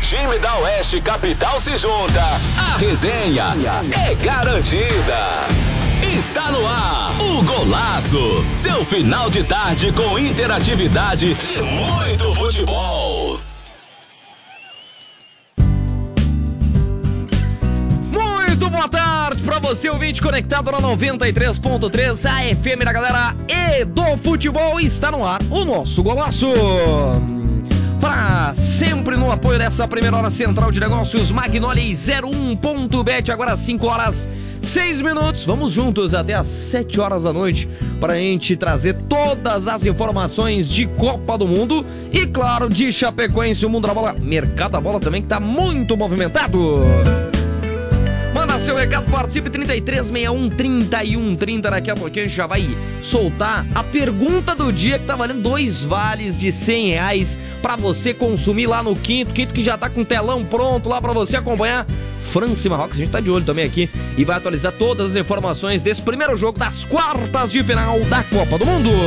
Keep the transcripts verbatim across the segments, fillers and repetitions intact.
time da Oeste Capital se junta, a resenha é garantida. Está no ar o Golaço, seu final de tarde com interatividade e muito futebol. Muito boa tarde pra você, ouvinte conectado na noventa e três ponto três, a F M da galera e do futebol. Está no ar o nosso Golaço. Para sempre no apoio dessa primeira hora central de negócios, Magnolia zero um ponto bet, agora às cinco horas seis minutos. Vamos juntos até às sete horas da noite para a gente trazer todas as informações de Copa do Mundo e, claro, de Chapecoense, o mundo da bola, mercado da bola também que tá muito movimentado. Manda seu recado, participe trinta e três, sessenta e um, trinta e um, trinta. Daqui a pouquinho a gente já vai soltar a pergunta do dia que tá valendo dois vales de cem reais pra você consumir lá no Quinto. Quinto que já tá com o telão pronto lá pra você acompanhar França e Marrocos. A gente tá de olho também aqui e vai atualizar todas as informações desse primeiro jogo das quartas de final da Copa do Mundo.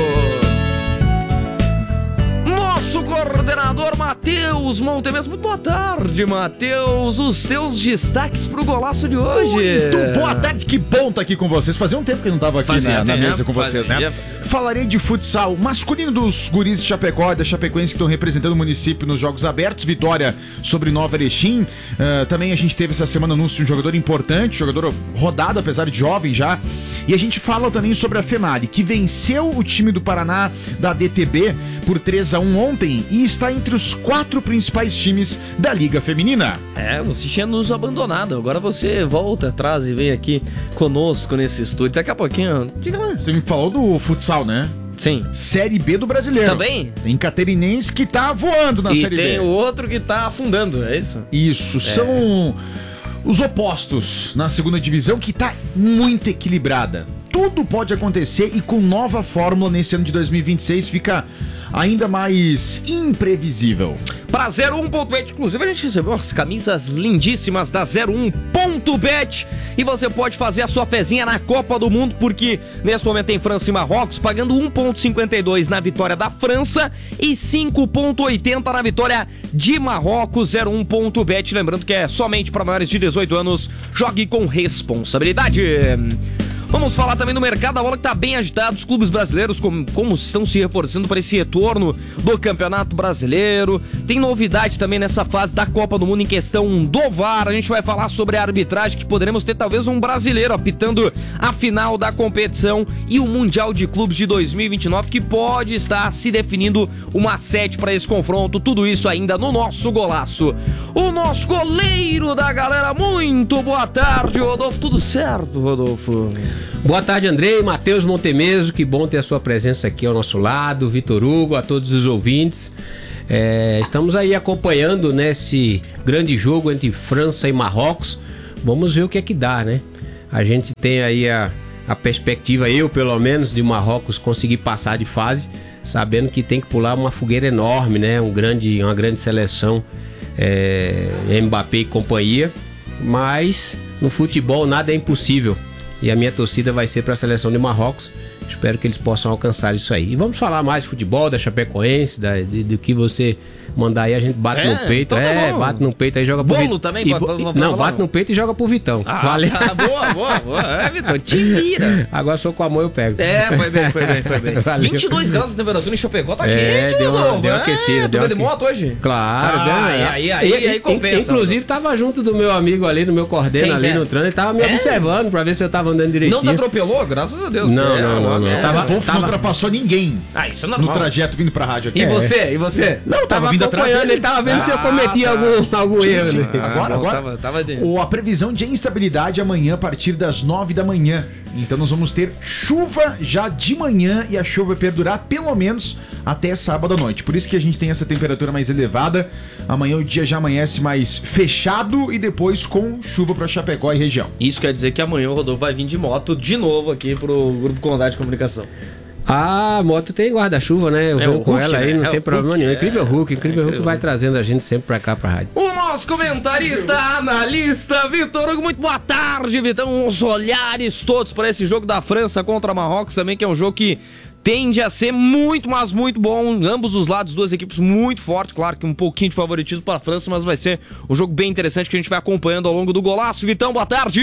Nosso coordenador Matheus Montemes. Muito boa tarde, Matheus. Os teus destaques pro golaço de hoje. Muito boa tarde, que bom estar aqui com vocês. Fazia um tempo que eu não estava aqui na, na mesa com vocês, fazia, né? Falarei de futsal masculino dos guris de Chapecó, da Chapecoense, que estão representando o município nos Jogos Abertos. Vitória sobre Nova Erechim. Uh, também a gente teve essa semana anúncio de um jogador importante, jogador rodado, apesar de jovem já. E a gente fala também sobre a FEMALI, que venceu o time do Paraná da D T B por três a um ontem e está entre os quatro principais times da Liga Feminina. É, você tinha nos abandonado, agora você volta atrás e vem aqui conosco nesse estúdio. Daqui a pouquinho, diga lá. Você me falou do futsal, né? Sim. Série B do Brasileiro. Também? Tem catarinense que tá voando na e Série B. E tem o outro que tá afundando, é isso? Isso, é. São os opostos na segunda divisão, que tá muito equilibrada. Tudo pode acontecer e com nova fórmula nesse ano de dois mil e vinte e seis fica ainda mais imprevisível. Para zero um ponto bet, inclusive a gente recebeu as camisas lindíssimas da zero um ponto bet e você pode fazer a sua pezinha na Copa do Mundo, porque nesse momento tem França e Marrocos pagando um ponto cinquenta e dois na vitória da França e cinco ponto oitenta na vitória de Marrocos. Zero um ponto bet, lembrando que é somente para maiores de dezoito anos, jogue com responsabilidade. Vamos falar também do mercado da bola, que está bem agitado. Os clubes brasileiros, como, como estão se reforçando para esse retorno do Campeonato Brasileiro. Tem novidade também nessa fase da Copa do Mundo em questão do V A R. A gente vai falar sobre a arbitragem, que poderemos ter talvez um brasileiro apitando a final da competição e o Mundial de Clubes de dois mil e vinte e nove, que pode estar se definindo uma sede para esse confronto. Tudo isso ainda no nosso golaço. O nosso goleiro da galera, muito boa tarde, Rodolfo. Tudo certo, Rodolfo? Boa tarde, Andrei, Matheus Montemeso, que bom ter a sua presença aqui ao nosso lado, Vitor Hugo, a todos os ouvintes. É, estamos aí acompanhando nesse grande jogo entre França e Marrocos. Vamos ver o que é que dá, né? A gente tem aí a, a perspectiva, eu pelo menos, de Marrocos conseguir passar de fase, sabendo que tem que pular uma fogueira enorme, né? Um grande, uma grande seleção, é, Mbappé e companhia, mas no futebol nada é impossível. E a minha torcida vai ser para a seleção de Marrocos. Espero que eles possam alcançar isso aí. E vamos falar mais de futebol, da Chapecoense, da, de, do que você mandar aí, a gente bate é, no peito. Então tá é, bom. Bate no peito aí, joga pro Bolo Vitão. também? E, pode, pode, pode não, falar, bate não. no peito e joga pro Vitão. Ah, Valeu. Ah, boa, boa, boa. É, Vitão, te vira. Agora sou com a mão, eu pego. É, foi bem, foi bem, foi bem. Valeu. vinte e dois graus de temperatura em Chapecó, tá é, quente, deu uma, Rodolfo. deu uma aquecida. É, deu tu uma de moto hoje? Claro. Ah, aí, aí, aí, aí, aí compensa. Inclusive, tava junto do meu amigo ali, do meu coordena Quem ali é? no trânsito, ele tava me É? observando pra ver se eu tava andando direitinho. Não te atropelou? Graças a Deus. Não, é, não, não, não. É, Tava, O povo tava... não ultrapassou ninguém Ah, isso é normal. no trajeto vindo pra rádio aqui. E É. você? E você? Não, tava, Tava vindo atrás acompanhando, dele. ele tava vendo se eu Ah, cometia tá. algum, algum Sim, erro. sim. né? Agora, não, agora tava- tava de- o, a previsão de instabilidade amanhã a partir das nove da manhã. Então nós vamos ter chuva já de manhã e a chuva vai perdurar pelo menos até sábado à noite. Por isso que a gente tem essa temperatura mais elevada. Amanhã o dia já amanhece mais fechado e depois com chuva para Chapecó e região. Isso quer dizer que amanhã o Rodolfo vai vir de moto de novo aqui pro Grupo Condado de Comunicação. A moto tem guarda-chuva, né? Eu É, venho o com Hulk, ela aí, né? não É tem o problema Hulk, nenhum. é. Incrível Hulk, incrível É, Hulk vai trazendo a gente sempre pra cá, pra rádio. O nosso comentarista, analista, Vitor Hugo, muito boa tarde, Vitão. Os olhares todos para esse jogo da França contra Marrocos também, que é um jogo que tende a ser muito, mas muito bom. Ambos os lados, duas equipes muito fortes. Claro que um pouquinho de favoritismo para a França, mas vai ser um jogo bem interessante que a gente vai acompanhando ao longo do Golaço. Vitão, boa tarde!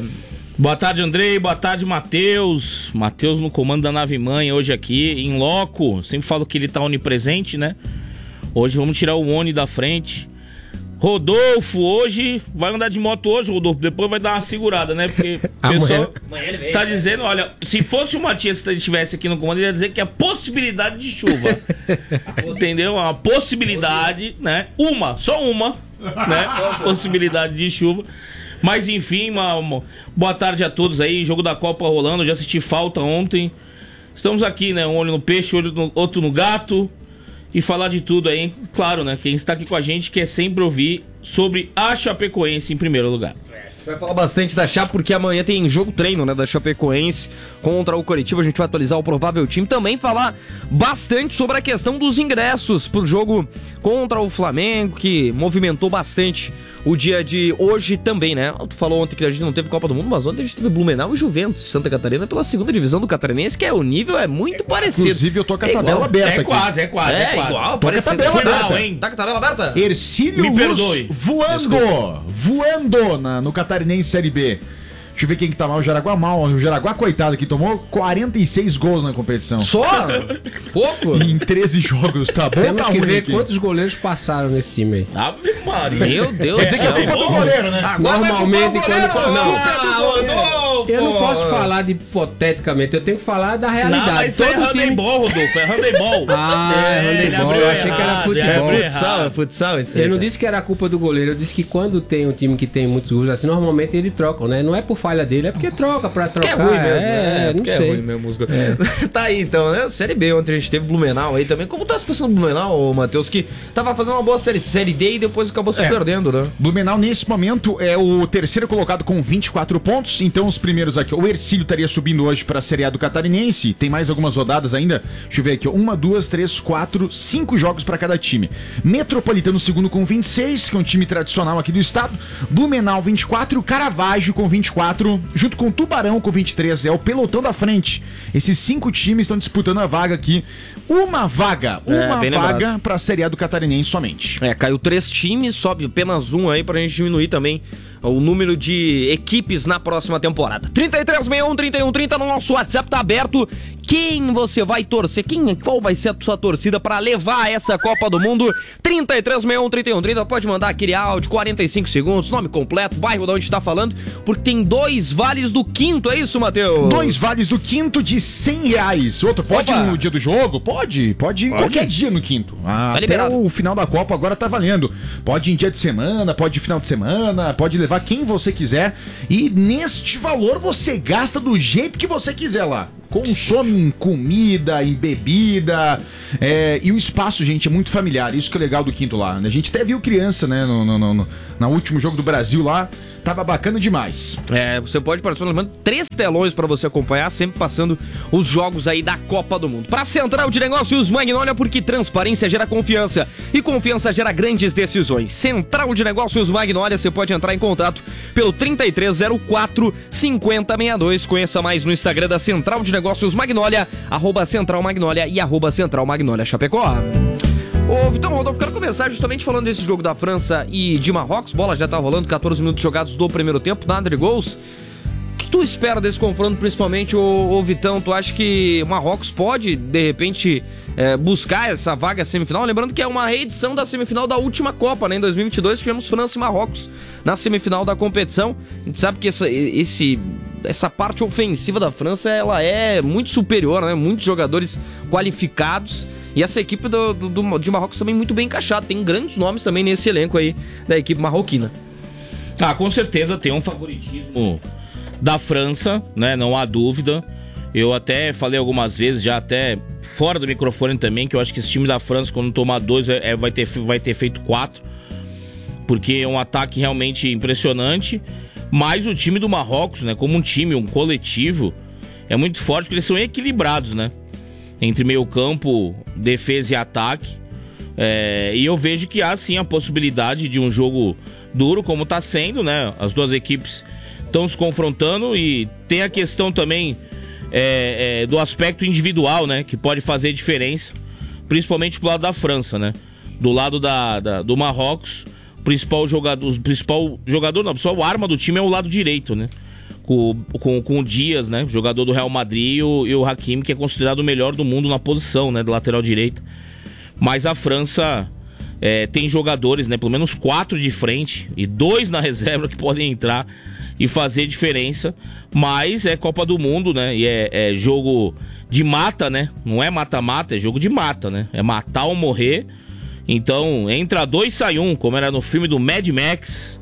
Boa tarde, Andrei. Boa tarde, Matheus. Matheus no comando da nave mãe hoje aqui, em loco. Sempre falo que ele tá onipresente, né? Hoje vamos tirar o Oni da frente. Rodolfo, hoje, vai andar de moto hoje, Rodolfo, depois vai dar uma segurada, né? Porque o pessoal tá dizendo, olha, se fosse o Matias que estivesse aqui no comando, ele ia dizer que é possibilidade de chuva. Entendeu? Uma possibilidade, né? Uma, só uma, né? Possibilidade de chuva. Mas enfim, uma, uma boa tarde a todos aí, jogo da Copa rolando, já assisti falta ontem. Estamos aqui, né? Um olho no peixe, olho no, outro no gato. E falar de tudo aí, claro, né? Quem está aqui com a gente quer sempre ouvir sobre a Chapecoense em primeiro lugar. A gente vai falar bastante da Chape, porque amanhã tem jogo treino, né, da Chapecoense contra o Coritiba. A gente vai atualizar o provável time. Também falar bastante sobre a questão dos ingressos pro jogo contra o Flamengo, que movimentou bastante o dia de hoje também, né? Tu falou ontem que a gente não teve Copa do Mundo, mas ontem a gente teve Blumenau e Juventus, Santa Catarina, pela segunda divisão do Catarinense, que é o nível é muito é parecido. Inclusive, eu tô com a tabela é aberta é aqui. Quase, é quase, é, é quase. igual, tô com a tabela aberta. Hein? Tá com a tabela aberta? Ercílio Me Luz perdoe. voando, Desculpa. voando na, no Catarinense Série B. Deixa eu ver quem que tá mal. O Jaraguá mal. O Jaraguá, coitado, que tomou quarenta e seis gols na competição. Só? Pouco? Em treze jogos, tá bom? Temos tá que ruim ver aqui. quantos goleiros passaram nesse time aí. Ave Maria. Meu Deus Quer dizer que é culpa do goleiro, né? Agora Normalmente, quando... Não, Não, eu não posso falar de hipoteticamente, eu tenho que falar da realidade. Não, mas isso é Todo time- handebol, Rodolfo, é handebol. Ah, é ele handebol, abriu eu achei que era errado, futebol. ele abriu Futsal, é errado. futsal isso aí. Eu não disse que era culpa do goleiro, eu disse que quando tem um time que tem muitos gols assim, normalmente ele troca, né? Não é por falha dele, é porque troca pra Que é trocar. ruim mesmo, é, né? não Porque sei. É ruim mesmo, música. Tá aí então, né? Série B, ontem a gente teve Blumenau aí também. Como tá a situação do Blumenau, Matheus? Que tava fazendo uma boa série, série D e depois acabou se É. perdendo, né? Blumenau, nesse momento, é o terceiro colocado com vinte e quatro pontos. Então, os primeiros aqui. O Ercílio estaria subindo hoje para a Série A do Catarinense. Tem mais algumas rodadas ainda. Deixa eu ver aqui. Uma, duas, três, quatro, cinco jogos para cada time. Metropolitano, segundo com vinte e seis, que é um time tradicional aqui do estado. Blumenau, vinte e quatro. Caravaggio com vinte e quatro. Junto com Tubarão com vinte e três. É o pelotão da frente. Esses cinco times estão disputando a vaga aqui. Uma vaga. Uma bem vaga para a Série A do Catarinense somente. É, caiu três times, sobe apenas um aí pra gente diminuir também o número de equipes na próxima temporada. trinta e três, sessenta e um, trinta e um, trinta no nosso WhatsApp tá aberto. Quem você vai torcer? Quem, qual vai ser a sua torcida pra levar essa Copa do Mundo? trinta e três, sessenta e um, trinta e um, trinta. Pode mandar aquele áudio, quarenta e cinco segundos, nome completo, bairro de onde tá falando, porque tem dois vales do quinto, é isso, Matheus? Dois vales do quinto de cem reais. Outro, pode Opa. ir no dia do jogo? Pode, pode ir Pode. qualquer dia no quinto. Ah, até liberado. o final da Copa agora tá valendo. Pode ir em dia de semana, pode ir final de semana, pode levar quem você quiser. E neste valor você gasta do jeito que você quiser lá. Consome em comida, em bebida. É, e o espaço, gente, é muito familiar. Isso que é legal do quinto lá. A gente até viu criança, né, no, no, no, no último jogo do Brasil lá. Tava bacana demais. É, você pode participar, lembrando, três telões pra você acompanhar, sempre passando os jogos aí da Copa do Mundo. Pra Central de Negócios Magnólia, porque transparência gera confiança e confiança gera grandes decisões. Central de Negócios Magnólia, você pode entrar em contato pelo trinta e três zero quatro, cinquenta sessenta e dois. Conheça mais no Instagram da Central de Negócios Magnólia, arroba Central Magnólia e arroba Central Magnólia Chapecó. Ô, Vitão Rodolfo, quero começar justamente falando desse jogo da França e de Marrocos. Bola já tá rolando, quatorze minutos jogados do primeiro tempo, nada de gols. O que tu espera desse confronto, principalmente, ô, ô Vitão? Tu acha que o Marrocos pode, de repente, é, buscar essa vaga semifinal? Lembrando que é uma reedição da semifinal da última Copa, né? Em dois mil e vinte e dois tivemos França e Marrocos na semifinal da competição. A gente sabe que essa, esse... essa parte ofensiva da França, ela é muito superior, né? Muitos jogadores qualificados. E essa equipe do, do, do, de Marrocos também muito bem encaixada. Tem grandes nomes também nesse elenco aí da equipe marroquina. Ah, com certeza tem um favoritismo da França, né? Não há dúvida. Eu até falei algumas vezes, já até fora do microfone também, que eu acho que esse time da França, quando tomar dois, é, vai, ter, vai ter feito quatro. Porque é um ataque realmente impressionante. Mas o time do Marrocos, né? Como um time, um coletivo, é muito forte, porque eles são equilibrados, né? Entre meio campo, defesa e ataque. É, e eu vejo que há sim a possibilidade de um jogo duro, como está sendo, né? As duas equipes estão se confrontando e tem a questão também é, é, do aspecto individual, né? Que pode fazer diferença, principalmente pro lado da França, né? Do lado da, da, do Marrocos, o principal jogador, o principal jogador, não, a principal arma do time é o lado direito, né? Com, com, com o Dias, né? Jogador do Real Madrid, e o, e o Hakimi, que é considerado o melhor do mundo na posição, né? Do lateral direito. Mas a França é, tem jogadores, né? Pelo menos quatro de frente e dois na reserva que podem entrar e fazer diferença. Mas é Copa do Mundo, né? E é, é jogo de mata, né? Não é mata-mata, é jogo de mata, né? É matar ou morrer. Então, entra dois, sai um, como era no filme do Mad Max.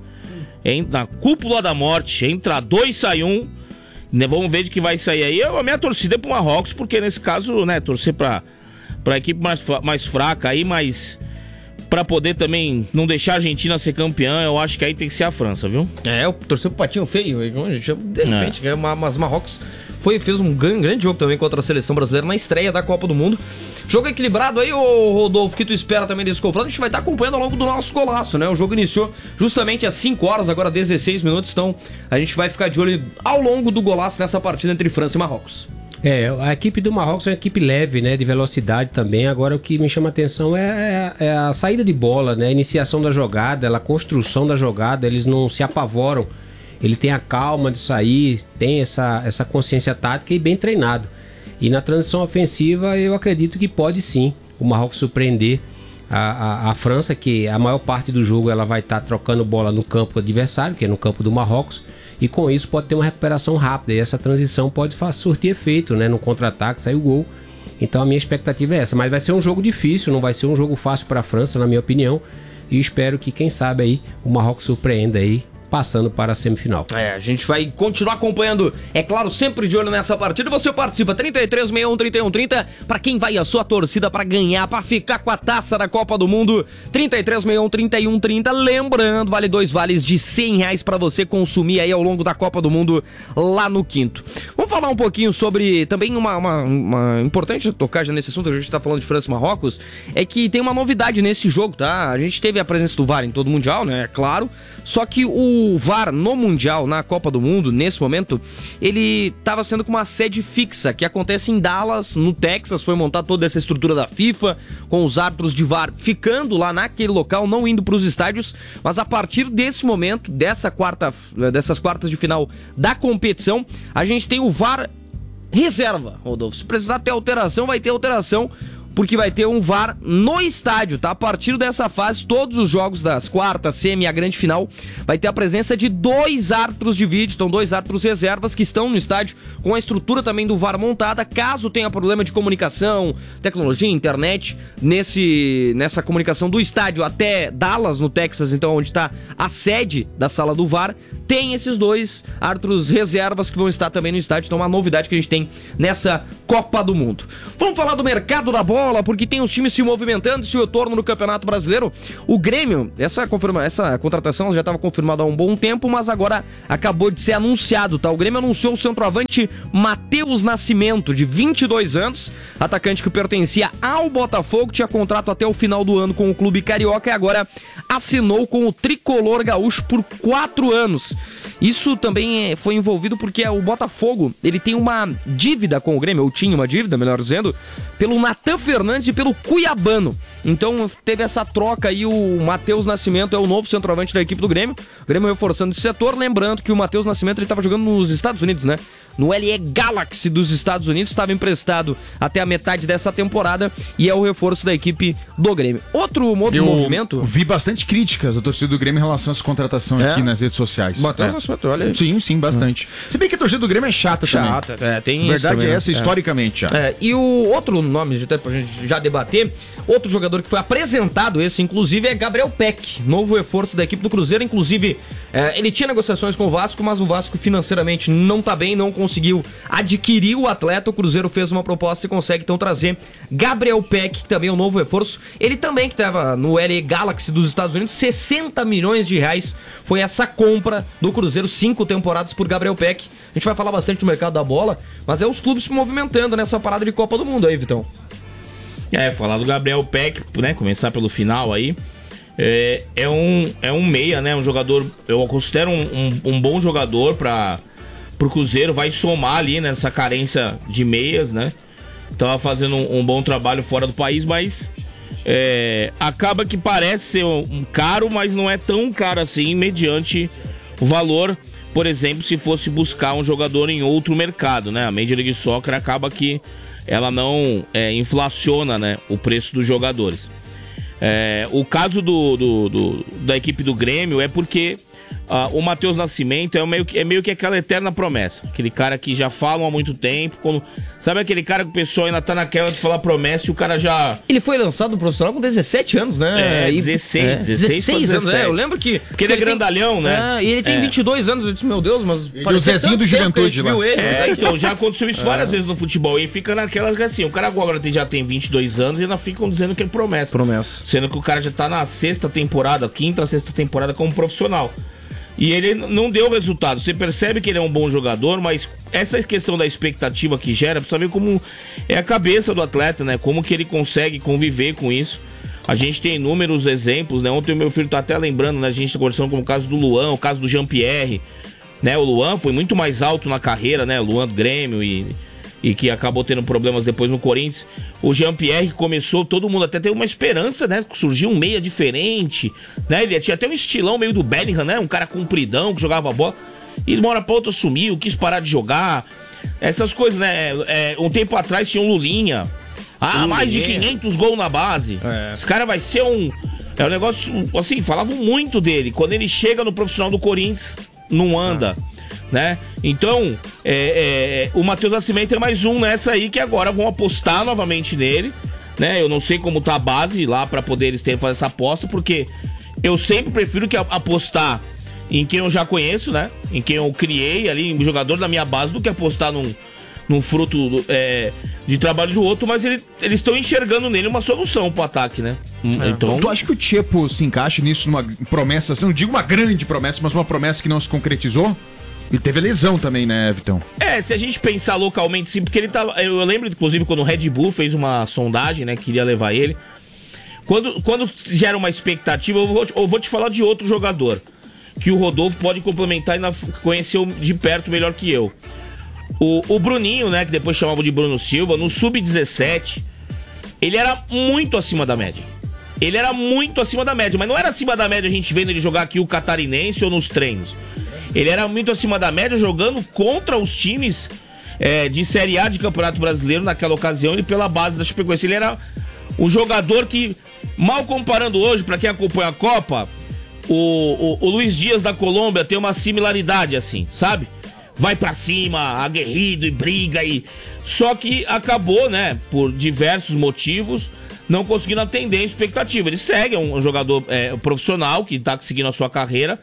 Na cúpula da morte, entra dois, sai um. Né, vamos ver de que vai sair aí. A minha torcida é pro Marrocos, porque nesse caso, né, torcer pra, pra equipe mais, mais fraca aí, mas pra poder também não deixar a Argentina ser campeã, eu acho que aí tem que ser a França, viu? É, eu torci pro patinho feio, de repente, é. Mas Marrocos foi, fez um grande, grande jogo também contra a seleção brasileira na estreia da Copa do Mundo. Jogo equilibrado aí, ô Rodolfo, que tu espera também desse confronto? A gente vai estar acompanhando ao longo do nosso golaço, né? O jogo iniciou justamente às cinco horas, agora dezesseis minutos, então a gente vai ficar de olho ao longo do golaço nessa partida entre França e Marrocos. É, a equipe do Marrocos é uma equipe leve, né, de velocidade também. Agora o que me chama a atenção é, é, é a saída de bola, né, a iniciação da jogada, a construção da jogada. Eles não se apavoram, ele tem a calma de sair, tem essa, essa consciência tática e bem treinado. E na transição ofensiva eu acredito que pode sim o Marrocos surpreender a, a, a França, que a maior parte do jogo ela vai estar tá trocando bola no campo adversário, que é no campo do Marrocos. E com isso pode ter uma recuperação rápida. E essa transição pode surtir efeito, né? No contra-ataque, sai o gol. Então a minha expectativa é essa. Mas vai ser um jogo difícil, não vai ser um jogo fácil para a França, na minha opinião. E espero que, quem sabe, aí o Marrocos surpreenda aí, passando para a semifinal. É, a gente vai continuar acompanhando, é claro, sempre de olho nessa partida. Você participa, trinta e três, sessenta e um, trinta e um, trinta, para quem vai a sua torcida para ganhar, para ficar com a taça da Copa do Mundo, trinta e três, sessenta e um, trinta e um, trinta. Lembrando, vale dois vales de cem reais para você consumir aí ao longo da Copa do Mundo lá no Quinto. Vamos falar um pouquinho sobre, também uma, uma, uma importante tocar já nesse assunto, a gente tá falando de França e Marrocos, é que tem uma novidade nesse jogo, tá? A gente teve a presença do V A R em todo o Mundial, né? É claro, só que o O V A R no Mundial, na Copa do Mundo, nesse momento, ele estava sendo com uma sede fixa, que acontece em Dallas, no Texas. Foi montar toda essa estrutura da FIFA, com os árbitros de V A R ficando lá naquele local, não indo para os estádios. Mas a partir desse momento, dessa quarta, dessas quartas de final da competição, a gente tem o V A R reserva, Rodolfo. Se precisar ter alteração, vai ter alteração, porque vai ter um V A R no estádio, tá? A partir dessa fase, todos os jogos das quartas, semi e a grande final, vai ter a presença de dois árbitros de vídeo, então dois árbitros reservas que estão no estádio, com a estrutura também do V A R montada, caso tenha problema de comunicação, tecnologia, internet, nesse, nessa comunicação do estádio até Dallas, no Texas, então onde está a sede da sala do V A R, tem esses dois árbitros reservas que vão estar também no estádio, então uma novidade que a gente tem nessa Copa do Mundo. Vamos falar do mercado da bola, porque tem os times se movimentando, se retorno no Campeonato Brasileiro. O Grêmio, essa, confirma, essa contratação já estava confirmada há um bom tempo, mas agora acabou de ser anunciado, tá? O Grêmio anunciou o centroavante Matheus Nascimento, de vinte e dois anos, atacante que pertencia ao Botafogo, tinha contrato até o final do ano com o clube carioca e agora assinou com o tricolor gaúcho por quatro anos. Isso também foi envolvido porque o Botafogo, ele tem uma dívida com o Grêmio, ou tinha uma dívida, melhor dizendo, pelo Natan Fernandes e pelo Cuiabano. Então teve essa troca aí, o Matheus Nascimento é o novo centroavante da equipe do Grêmio. O Grêmio reforçando esse setor, lembrando que o Matheus Nascimento ele estava jogando nos Estados Unidos, né? No L E Galaxy dos Estados Unidos, estava emprestado até a metade dessa temporada e é o reforço da equipe do Grêmio. Outro outro Eu movimento... vi bastante críticas da torcida do Grêmio em relação a essa contratação é? aqui nas redes sociais. Matheus é. Nascimento, olha aí. Sim, sim, bastante. Hum. Se bem que a torcida do Grêmio é chata, chata também. É, tem a verdade também, é essa, né? historicamente. É. É, e o outro nome, até pra gente já debater, outro jogador que foi apresentado, esse inclusive, é Gabriel Peck, novo reforço da equipe do Cruzeiro. Inclusive, é, ele tinha negociações com o Vasco, mas o Vasco financeiramente não tá bem, não conseguiu adquirir o atleta. O Cruzeiro fez uma proposta e consegue então trazer Gabriel Peck, que também é um novo reforço. Ele também que estava no L A Galaxy dos Estados Unidos, sessenta milhões de reais foi essa compra do Cruzeiro, cinco temporadas por Gabriel Peck. A gente vai falar bastante do mercado da bola, mas é os clubes se movimentando nessa parada de Copa do Mundo aí, Vitão. É, falar do Gabriel Peck, né, começar pelo final aí, é, é, um, é um meia, né, um jogador, eu considero um, um, um bom jogador para pro Cruzeiro, vai somar ali nessa carência de meias, né? Tava fazendo um, um bom trabalho fora do país, mas é, acaba que parece ser um, um caro, mas não é tão caro assim, mediante o valor, por exemplo, se fosse buscar um jogador em outro mercado, né? A Major League Soccer acaba que ela não é, inflaciona, né, o preço dos jogadores. É, o caso do, do, do, da equipe do Grêmio é porque uh, o Matheus Nascimento é meio, que, é meio que aquela eterna promessa. Aquele cara que já falam há muito tempo. Quando, sabe aquele cara que o pessoal ainda tá naquela de falar promessa e o cara já... Ele foi lançado no profissional com dezessete anos, né? É, dezesseis, é, dezesseis, dezesseis anos, é. Eu lembro que... Porque ele é grandalhão, tem, né? É, e ele tem é. vinte e dois anos. Eu disse, meu Deus, mas... E o Zezinho do Juventude lá. Ele, é, então, já aconteceu isso várias é. vezes no futebol. E fica naquela que assim, o cara agora já tem vinte e dois anos e ainda ficam dizendo que é promessa. Promessa. Sendo que o cara já tá na sexta temporada, quinta, sexta temporada como profissional. E ele não deu resultado. Você percebe que ele é um bom jogador, mas essa questão da expectativa que gera, precisa ver como é a cabeça do atleta, né? Como que ele consegue conviver com isso. A gente tem inúmeros exemplos, né? Ontem o meu filho tá até lembrando, né? A gente tá conversando com o caso do Luan, o caso do Jean-Pierre, né? O Luan foi muito mais alto na carreira, né? O Luan do Grêmio e... e que acabou tendo problemas depois no Corinthians. O Jean-Pierre começou, todo mundo até teve uma esperança, né? Surgiu um meia diferente, né? Ele tinha até um estilão meio do Bellingham, né? Um cara compridão que jogava bola. E de uma hora pra outra sumiu, quis parar de jogar. Essas coisas, né? É, um tempo atrás tinha um Lulinha. Ah, Lulinha. Mais de quinhentos gols na base. É. Esse cara vai ser um... É um negócio, assim, falavam muito dele. Quando ele chega no profissional do Corinthians, não anda. Ah. Né? Então, é, é, o Matheus Nascimento é mais um nessa aí que agora vão apostar novamente nele, né? Eu não sei como tá a base lá pra poder eles terem fazer essa aposta, porque eu sempre prefiro que apostar em quem eu já conheço, né? Em quem eu criei ali, um jogador da minha base, do que apostar num, num fruto é, de trabalho do outro, mas ele, eles estão enxergando nele uma solução pro ataque, né? É. Então, tu acha que o Tchepo se encaixa nisso numa promessa, assim, não digo uma grande promessa, mas uma promessa que não se concretizou? E teve lesão também, né, Vitão? É, se a gente pensar localmente, sim, porque ele tava... Eu lembro, inclusive, quando o Red Bull fez uma sondagem, né, queria levar ele. Quando, quando gera uma expectativa, eu vou, eu vou te falar de outro jogador, que o Rodolfo pode complementar e na, conheceu de perto melhor que eu. O, o Bruninho, né, que depois chamavam de Bruno Silva, no sub dezessete, ele era muito acima da média. Ele era muito acima da média, mas não era acima da média a gente vendo ele jogar aqui o catarinense ou nos treinos. Ele era muito acima da média jogando contra os times é, de Série A de Campeonato Brasileiro naquela ocasião e pela base da Chapecoense. Ele era um jogador que, mal comparando hoje, para quem acompanha a Copa, o, o, o Luiz Dias da Colômbia tem uma similaridade assim, sabe? Vai pra cima, aguerrido e briga e... Só que acabou, né, por diversos motivos, não conseguindo atender a expectativa. Ele segue, é um, um jogador é, profissional que tá seguindo a sua carreira,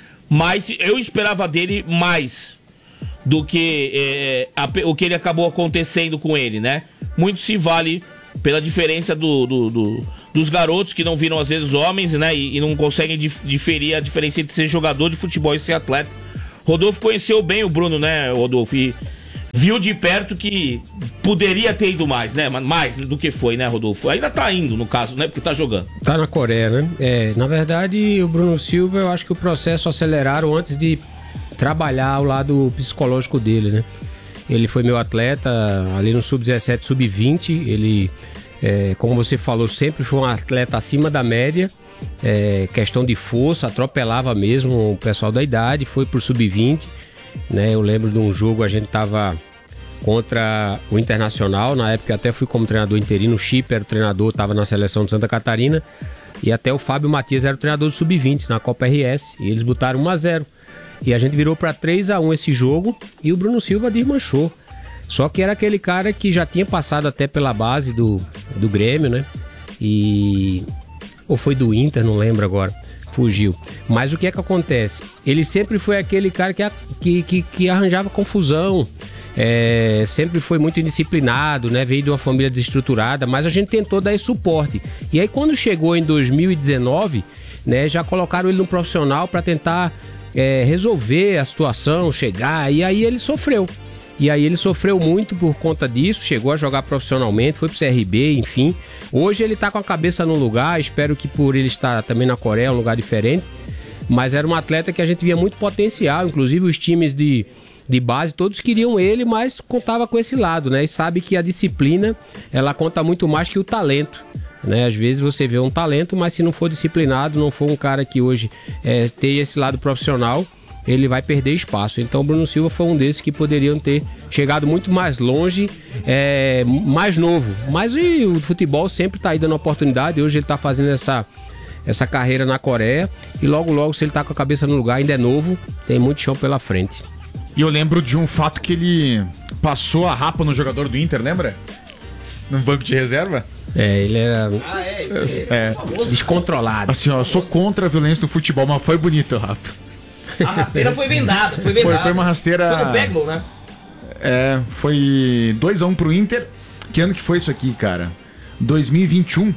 mas eu esperava dele mais do que é, a, o que ele acabou acontecendo com ele, né? Muito se vale pela diferença do, do, do, dos garotos que não viram às vezes homens, né? E, e não conseguem dif, diferir a diferença entre ser jogador de futebol e ser atleta. Rodolfo conheceu bem o Bruno, né, Rodolfo? E viu de perto que poderia ter ido mais, né? Mais do que foi, né, Rodolfo? Ainda tá indo, no caso, né? Porque tá jogando. Tá na Coreia, né? É, na verdade, o Bruno Silva, eu acho que o processo aceleraram antes de trabalhar o lado psicológico dele, né? Ele foi meu atleta ali no sub dezessete, sub vinte. Ele, é, como você falou, sempre foi um atleta acima da média. É, questão de força, atropelava mesmo o pessoal da idade. Foi pro sub vinte, né? Eu lembro de um jogo, a gente tava contra o Internacional, na época eu até fui como treinador interino. O Chip era o treinador, tava na seleção de Santa Catarina, e até o Fábio Matias era o treinador do sub vinte na Copa R S, e eles botaram um a zero, e a gente virou para três a um esse jogo, e o Bruno Silva desmanchou. Só que era aquele cara que já tinha passado até pela base do, do Grêmio, né? E... ou foi do Inter, não lembro agora, fugiu. Mas o que é que acontece? Ele sempre foi aquele cara que, que, que, que arranjava confusão, é, sempre foi muito indisciplinado, né? Veio de uma família desestruturada, mas a gente tentou dar esse suporte. E aí quando chegou em dois mil e dezenove, né, já colocaram ele no profissional para tentar é, resolver a situação, chegar, e aí ele sofreu. E aí ele sofreu muito por conta disso, chegou a jogar profissionalmente, foi pro C R B, enfim. Hoje ele tá com a cabeça no lugar, espero que por ele estar também na Coreia, um lugar diferente. Mas era um atleta que a gente via muito potencial, inclusive os times de, de base, todos queriam ele, mas contava com esse lado, né? E sabe que a disciplina, ela conta muito mais que o talento, né? Às vezes você vê um talento, mas se não for disciplinado, não for um cara que hoje é, tem esse lado profissional, ele vai perder espaço. Então o Bruno Silva foi um desses que poderiam ter chegado muito mais longe, é, mais novo. Mas e, o futebol sempre está aí dando oportunidade. Hoje ele está fazendo essa, essa carreira na Coreia e logo logo, se ele está com a cabeça no lugar, ainda é novo, tem muito chão pela frente. E eu lembro de um fato que ele passou a rapa no jogador do Inter, lembra? No banco de reserva? É, ele era Ah, é, isso aí. É. descontrolado. Assim, ó, eu sou contra a violência do futebol, mas foi bonito, rapa. A rasteira foi vendada, foi vendada. Foi, foi uma rasteira... Foi do Peglo, né? É, foi dois a um pro Inter. Que ano que foi isso aqui, cara? dois mil e vinte e um.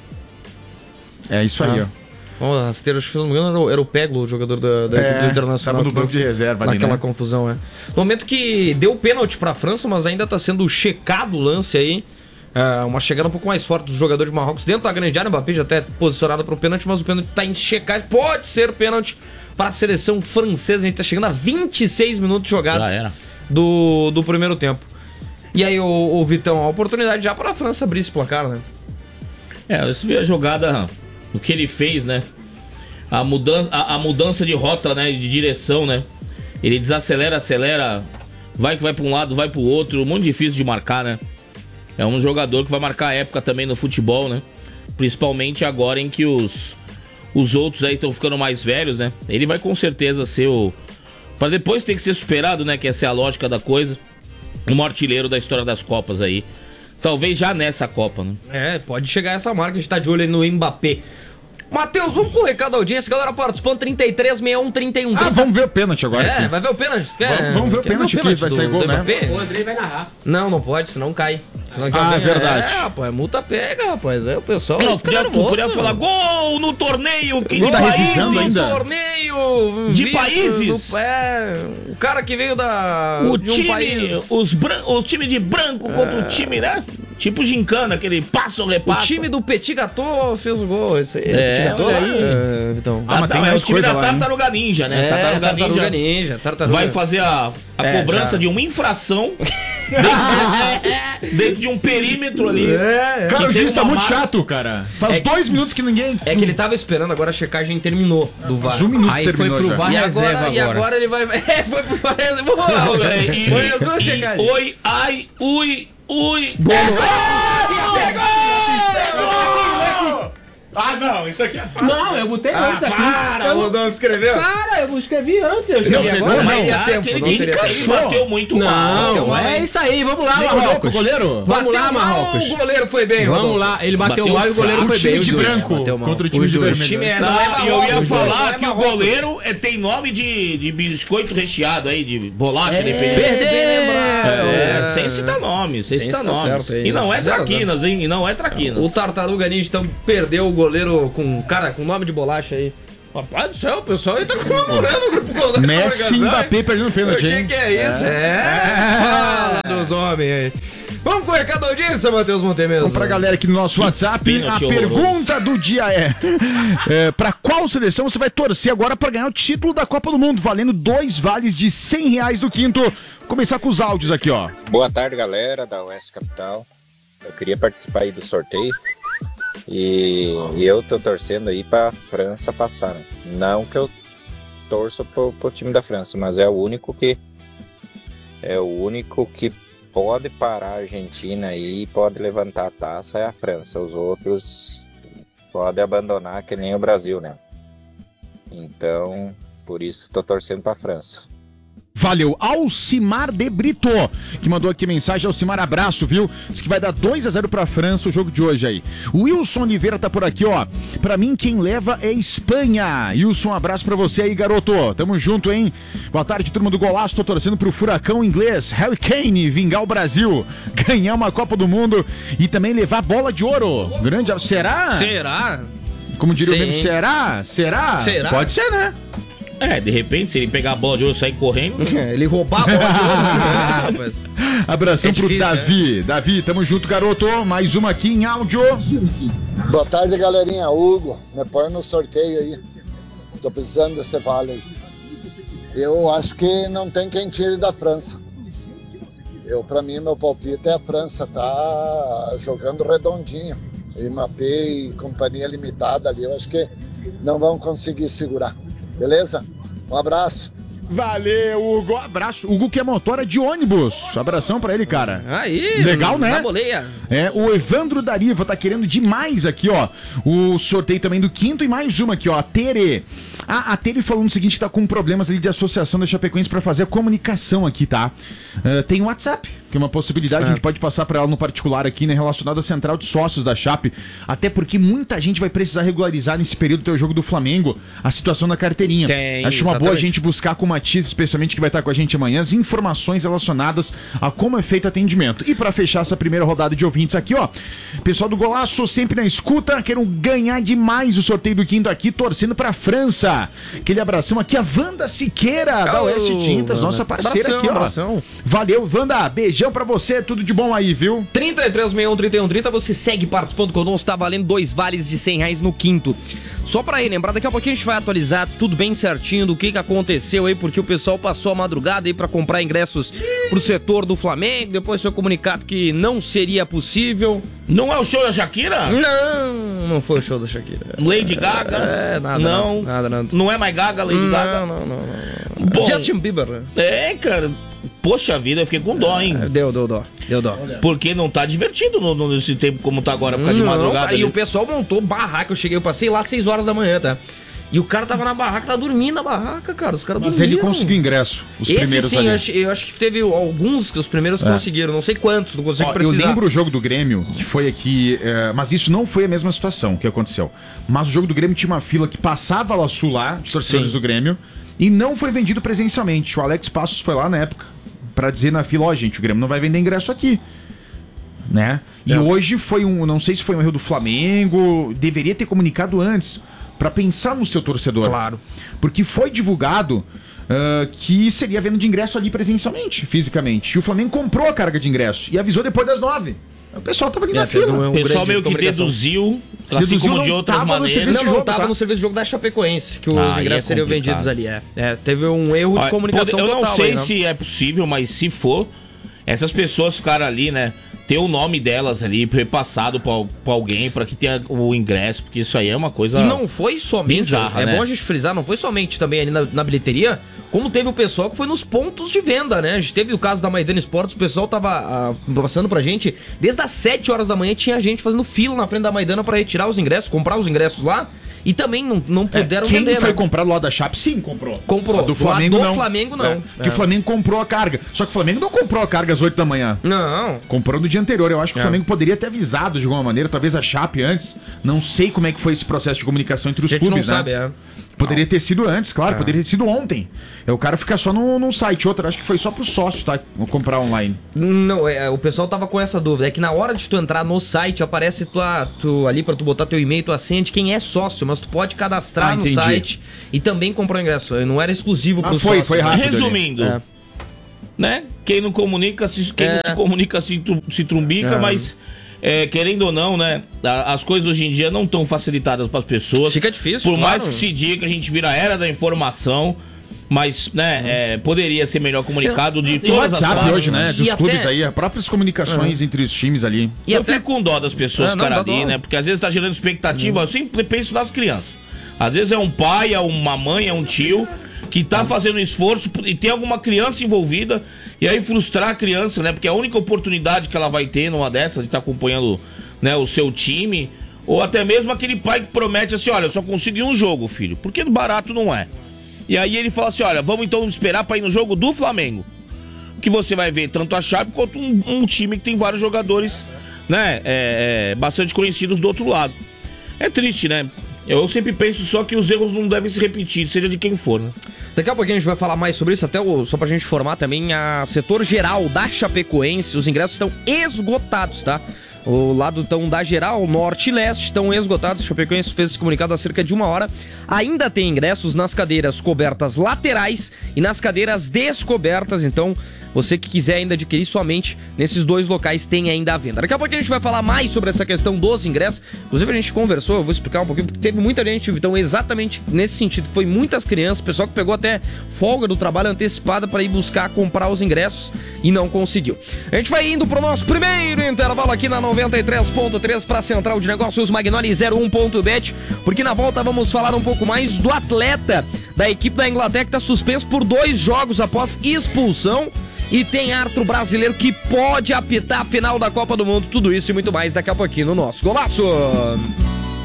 É isso aí, Ah. ó. Bom, a rasteira, se não me engano, era o, era o Peglo, o jogador da, da É, equipe internacional. tava no banco de reserva ali, naquela né? confusão, é. No momento que deu pênalti pra França, mas ainda tá sendo checado o lance aí. É, uma chegada um pouco mais forte do jogador de Marrocos dentro da grande área. O Mbappé já até posicionado pro pênalti, mas o pênalti tá em checagem. Pode ser pênalti para a seleção francesa. A gente tá chegando a vinte e seis minutos jogados do, do primeiro tempo. E aí, o, o Vitão, a oportunidade já para a França abrir esse placar, né? É, você vê a jogada, o que ele fez, né? A mudança, a, a mudança de rota, né? De direção, né? Ele desacelera, acelera, vai que vai para um lado, vai para o outro. Muito difícil de marcar, né? É um jogador que vai marcar a época também no futebol, né? Principalmente agora em que os, os outros aí estão ficando mais velhos, né? Ele vai com certeza ser o... Para depois ter que ser superado, né? Que essa é a lógica da coisa. Um artilheiro da história das Copas aí. Talvez já nessa Copa, né? É, pode chegar essa marca. A gente tá de olho aí no Mbappé. Matheus, vamos com o recado da audiência. Galera participando, trinta e três, sessenta e um, trinta e um. Ah, vamos ver o pênalti agora. É, aqui. vai ver o pênalti. Quer, Vamos, vamos ver o quer pênalti aqui, vai do- sair gol, do né? Mbappé? O Andrei vai narrar. Não, não pode, senão cai. Senão Ah, alguém- é verdade. É, rapaz, multa pega, rapaz. É o pessoal. Não, fica podia, tu nervoso, podia né? falar gol no torneio que Ele de tá países. revisando ainda? torneio De visto países? do- é, o cara que veio da O de um time, país. os bran... o time de branco contra o time, né? Tipo gincana, aquele passo ou O repasso. time do Petit Gâteau fez o gol. Esse, É, Petit Gâteau, olha aí. é, Vitão. Ah, mas tem não, é o mais time coisa da lá, hein? Tartaruga Ninja, né? É, Tartaruga, Tartaruga Ninja Ninja. Tartaruga. vai fazer a, a É, cobrança já. de uma infração dentro, dentro de um perímetro ali. É, cara, Que o tem juiz tá uma muito marca- chato, cara. Faz É que- dois minutos que ninguém... É que ele tava esperando, agora a checagem terminou do V A R. Faz um minuto Aí que foi terminou pro já. V A R. E reserva agora, e agora. agora ele vai. É, foi pro V A R. Vamos lá, É, e- Foi as duas e- checagens. Oi, ai, ui, ui. Ah, não, isso aqui é fácil. Não, eu botei antes aqui. Para, o Rodolfo escreveu. Cara, eu escrevi antes, eu escrevi Não, agora. não, Mas não, cara, tempo, aquele não que teria encaixou, tempo. bateu muito mal. Não, é isso aí, vamos lá, Nem olhou pro Marrocos. goleiro? Vamos lá, Bateu mal, Marrocos. O goleiro foi bem, Vamos Rodolfo. lá, ele bateu, Bateu mal e o goleiro O foi time bem. de os dois. branco bateu mal. contra o time Os de dois. vermelho. time é- Não, Não é e eu Marrocos, ia não falar é que o Marrocos. goleiro é, tem nome de, de biscoito recheado aí, de bolacha, dependendo. Perdeu. É, sem citar nome, sem, Sem citar citar nomes. certo, hein? E não é Zero a traquinas, hein? E não é traquinas. O Tartaruga Ninja então perdeu o goleiro com, cara, com nome de bolacha aí. Rapaz do céu, o pessoal aí tá comemorando o grupo Goleiro. Messi e Mbappé perdendo O pênalti, que hein? que é isso? É. Fala dos homens aí. Vamos com o recado da audiência, Matheus Montemesa. Vamos pra galera aqui no nosso WhatsApp. A pênalti horroroso. pergunta do dia é, é: pra qual seleção você vai torcer agora pra ganhar o título da Copa do Mundo, valendo dois vales de cem reais do quinto? Vou começar com os áudios aqui, ó. Boa tarde, galera da Oeste Capital. Eu queria participar aí do sorteio e, e eu tô torcendo aí pra França passar, né? Não que eu torço pro, pro time da França, mas é o único que é o único que pode parar a Argentina aí e pode levantar a taça, é a França. Os outros podem abandonar, que nem o Brasil, né? Então, por isso tô torcendo pra França. Valeu, Alcimar de Brito, que mandou aqui mensagem. Alcimar, abraço, viu? Diz que vai dar dois a zero pra França o jogo de hoje aí. O Wilson Oliveira tá por aqui, ó. Pra mim, quem leva é Espanha. Wilson, um abraço pra você aí, garoto. Tamo junto, hein? Boa tarde, turma do Golaço. Tô torcendo pro furacão inglês Harry Kane vingar o Brasil, ganhar uma Copa do Mundo e também levar bola de ouro. Grande, será? Será? Como diria o Sim. Bento, será? Será? Será? Pode ser, né? É, de repente, se ele pegar a bola de ouro e sair correndo. Ele roubar a bola de ouro, né, rapaz? Abração É pro difícil, Davi. Davi, tamo junto, garoto. Mais uma aqui em áudio. Boa tarde, galerinha. Hugo, me põe no sorteio aí. Tô precisando desse vale aí. Eu acho que não tem quem tire da França. Eu, para mim, meu palpite é a França, tá jogando redondinho. E Mbappé e companhia limitada ali, eu acho que não vão conseguir segurar. Beleza? Um abraço. Valeu, Hugo. Abraço. Hugo que é motora de ônibus. Abração pra ele, cara. Aí. Legal, né? Na boleia. É, o Evandro Dariva tá querendo demais aqui, ó. O sorteio também do quinto e mais uma aqui, ó. A Tere. Ah, a Tere falando o seguinte, que tá com problemas ali de associação da Chapecoense pra fazer a comunicação aqui, tá? Uh, tem o WhatsApp, que é uma possibilidade, é. a gente pode passar pra ela no particular aqui, né? Relacionado à central de sócios da Chape. Até porque muita gente vai precisar regularizar nesse período do jogo do Flamengo a situação da carteirinha. Tem, Acho uma exatamente. boa a gente buscar com o Matias, especialmente que vai estar com a gente amanhã, as informações relacionadas a como é feito o atendimento. E pra fechar essa primeira rodada de ouvintes aqui, ó, pessoal do Golaço sempre na escuta, quero ganhar demais o sorteio do quinto aqui, torcendo pra França. Aquele abração aqui, a Wanda Siqueira, da Oeste Tintas, nossa parceira abração, aqui, ó. Abração. Valeu, Wanda, beijão pra você, tudo de bom aí, viu? trinta e três, sessenta e um, trinta e um, trinta, você segue participando conosco, tá valendo dois vales de cem reais no quinto. Só pra relembrar, daqui a pouquinho a gente vai atualizar tudo bem certinho do que que aconteceu aí, porque o pessoal passou a madrugada aí pra comprar ingressos pro setor do Flamengo, depois foi comunicado que não seria possível. Não é o show da Shakira? Não, não foi o show da Shakira. Lady Gaga? É, nada, não. Nada, nada. Não é mais Gaga, Lady não, Gaga? Não, não, não. não. Bom, Justin Bieber, né? É, cara. Poxa vida, eu fiquei com dó, hein? Deu, deu dó. Deu dó. Porque não tá divertido no, no, nesse tempo como tá agora, ficar de Não, madrugada. E ali. o pessoal montou barraca, eu cheguei, eu passei lá às seis horas da manhã, tá? E o cara tava na barraca, tava dormindo na barraca, cara. Os caras Mas dormiram. ele conseguiu ingresso, os Esse primeiros sim, ali. eu acho, eu acho que teve alguns que os primeiros É. conseguiram, não sei quantos, não consigo Ó, eu precisar. lembro o jogo do Grêmio, que foi aqui, é, mas isso não foi a mesma situação que aconteceu. Mas o jogo do Grêmio tinha uma fila que passava lá sul lá, de torcedores Sim. do Grêmio, e não foi vendido presencialmente. O Alex Passos foi lá na época pra dizer na fila, ó, gente, o Grêmio não vai vender ingresso aqui. Né? E É. hoje foi um, não sei se foi um erro do Flamengo, deveria ter comunicado antes, pra pensar no seu torcedor. Claro. Porque foi divulgado uh, que seria venda de ingresso ali presencialmente, fisicamente. E o Flamengo comprou a carga de ingresso e avisou depois das nove. O pessoal tava ali É, na teve fila. um- O pessoal grande meio que comunicação. deduziu, assim Deduziu, como não de outras tava no maneiras. serviço Não, de não, jogo, tava tá? no serviço de jogo da Chapecoense, que os Ah, aí ingressos é seriam complicado. vendidos ali. É. É, teve um erro de Olha, comunicação pode- eu total não sei aí, né? se é possível, mas se for, essas pessoas ficaram ali, né? Ter o nome delas ali repassado pra, pra alguém, pra que tenha o ingresso, porque isso aí é uma coisa. E não foi somente, bizarra, é né? bom a gente frisar, não foi somente também ali na, na bilheteria, como teve o pessoal que foi nos pontos de venda, né? A gente teve o caso da Maidana Esportes, o pessoal tava ah, passando pra gente, desde as sete horas da manhã tinha gente fazendo fila na frente da Maidana pra retirar os ingressos, comprar os ingressos lá, e também não, não puderam É, quem vender, foi né? comprado lá da Chape, sim, comprou. Comprou. A do Do Flamengo lado do não. Flamengo, não. É, Porque É. o Flamengo comprou a carga. Só que o Flamengo não comprou a carga às oito da manhã. Não. Comprou no dia anterior. Eu acho que É. o Flamengo poderia ter avisado de alguma maneira, talvez a Chape antes. Não sei como é que foi esse processo de comunicação entre os A gente clubes, não né? sabe, é. Poderia ter sido antes, claro, É. poderia ter sido ontem. É o cara ficar só no, no site. Outra, acho que foi só pro sócio, tá? Comprar online. Não, é, o pessoal tava com essa dúvida. É que na hora de tu entrar no site, aparece tua, tu, ali pra tu botar teu e-mail, tua senha de quem é sócio, mas tu pode cadastrar Ah, no entendi. site e também comprar o ingresso. Não era exclusivo Ah, pro foi, sócio. foi rápido. ali. Resumindo, É. né? Quem não comunica, se, quem É. não se comunica se, tru- se trumbica, É. mas é, querendo ou não, né? a- As coisas hoje em dia não estão facilitadas para as pessoas. Fica difícil, Por claro. mais que se diga que a gente vira a era da informação, mas, né, é, poderia ser melhor comunicado de E o todas as WhatsApp formas. hoje, né? E Dos até- clubes aí, as próprias comunicações entre os times ali. E eu até- fico com dó das pessoas É, que não, ficaram dá ali, dó. né? Porque às vezes tá gerando expectativa. Eu sempre penso nas crianças. Às vezes é um pai, é uma mãe, é um tio que tá fazendo esforço e tem alguma criança envolvida e aí frustrar a criança, né? Porque é a única oportunidade que ela vai ter numa dessas de estar acompanhando, né, o seu time. Ou até mesmo aquele pai que promete assim, olha, eu só consegui um jogo, filho. Porque barato não é. E aí ele fala assim, olha, vamos então esperar pra ir no jogo do Flamengo. Que você vai ver tanto a Chape quanto um, um time que tem vários jogadores, né, é, é, bastante conhecidos do outro lado. É triste, né? Eu sempre penso só que os erros não devem se repetir, seja de quem for, né? Daqui a pouquinho a gente vai falar mais sobre isso, até o, só pra gente informar também, a setor geral da Chapecoense, os ingressos estão esgotados, tá? O lado então da geral, norte e leste, estão esgotados. A Chapecoense fez esse comunicado há cerca de uma hora. Ainda tem ingressos nas cadeiras cobertas laterais e nas cadeiras descobertas, então Você que quiser ainda adquirir, somente nesses dois locais tem ainda a venda. Daqui a pouco a gente vai falar mais sobre essa questão dos ingressos. Inclusive a gente conversou, eu vou explicar um pouquinho, porque teve muita gente, então exatamente nesse sentido, foi muitas crianças, pessoal que pegou até folga do trabalho antecipada para ir buscar comprar os ingressos e não conseguiu. A gente vai indo pro nosso primeiro intervalo aqui na noventa e três ponto três para a Central de Negócios Magnoli zero um ponto bet, porque na volta vamos falar um pouco mais do atleta da equipe da Inglaterra que está suspenso por dois jogos após expulsão. E tem árbitro brasileiro que pode apitar a final da Copa do Mundo. Tudo isso e muito mais daqui a pouquinho no nosso Golaço.